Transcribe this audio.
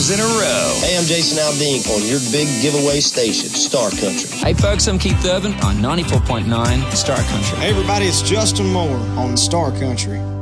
years in a row. Hey, I'm Jason Aldean on your big giveaway station, Star Country. Hey, folks, I'm Keith Urban on 94.9 Star Country. Hey, everybody, it's Justin Moore on Star Country.